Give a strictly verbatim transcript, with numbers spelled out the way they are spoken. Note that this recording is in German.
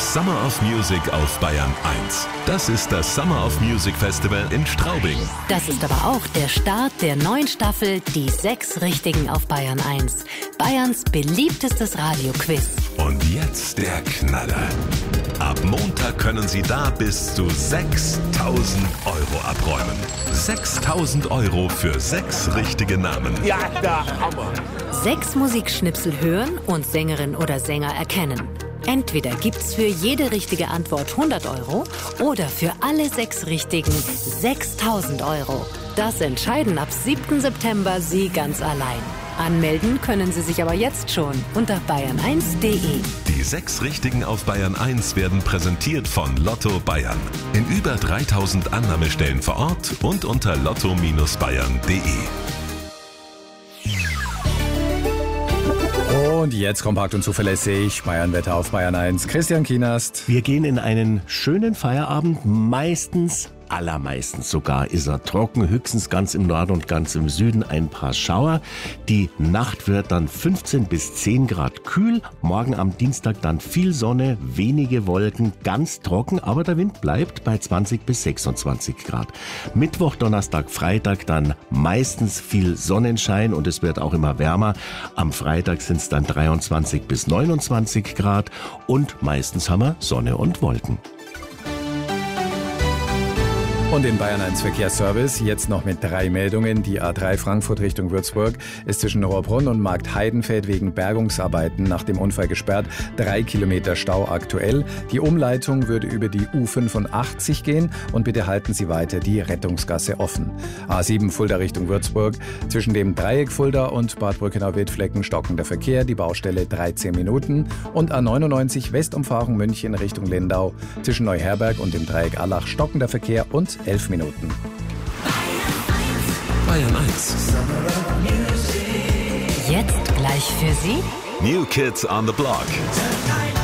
Summer of Music auf Bayern eins. Das ist das Summer of Music Festival in Straubing. Das ist aber auch der Start der neuen Staffel Die sechs Richtigen auf Bayern eins. Bayerns beliebtestes Radioquiz. Und jetzt der Knaller. Ab Montag können Sie da bis zu sechstausend Euro abräumen. sechstausend Euro für sechs richtige Namen. Ja, der Hammer. Sechs Musikschnipsel hören und Sängerin oder Sänger erkennen. Entweder gibt's für jede richtige Antwort hundert Euro oder für alle sechs Richtigen sechstausend Euro. Das entscheiden ab siebten September Sie ganz allein. Anmelden können Sie sich aber jetzt schon unter bayern eins punkt de. Die sechs Richtigen auf Bayern eins werden präsentiert von Lotto Bayern. In über dreitausend Annahmestellen vor Ort und unter lotto Bindestrich bayern punkt de. Und jetzt kompakt und zuverlässig Bayern-Wetter auf Bayern eins. Christian Kienast. Wir gehen in einen schönen Feierabend. Meistens, allermeistens sogar, ist er trocken. Höchstens ganz im Norden und ganz im Süden ein paar Schauer. Die Nacht wird dann fünfzehn bis zehn Grad kühl. Morgen am Dienstag dann viel Sonne, wenige Wolken, ganz trocken. Aber der Wind bleibt bei zwanzig bis sechsundzwanzig Grad. Mittwoch, Donnerstag, Freitag dann meistens viel Sonnenschein und es wird auch immer wärmer. Am Freitag sind es dann dreiundzwanzig bis neunundzwanzig Grad und meistens haben wir Sonne und Wolken. Und in Bayern eins Verkehrsservice jetzt noch mit drei Meldungen. Die A drei Frankfurt Richtung Würzburg ist zwischen Rohrbrunn und Marktheidenfeld wegen Bergungsarbeiten nach dem Unfall gesperrt. Drei Kilometer Stau aktuell. Die Umleitung würde über die U fünfundachtzig gehen und bitte halten Sie weiter die Rettungsgasse offen. A sieben Fulda Richtung Würzburg. Zwischen dem Dreieck Fulda und Bad Brückenau-Wittflecken stockender Verkehr. Die Baustelle dreizehn Minuten. Und A neunundneunzig Westumfahrung München Richtung Lindau. Zwischen Neuherberg und dem Dreieck Allach stockender Verkehr und elf Minuten. Bayern eins. Jetzt gleich für Sie New Kids on the Block.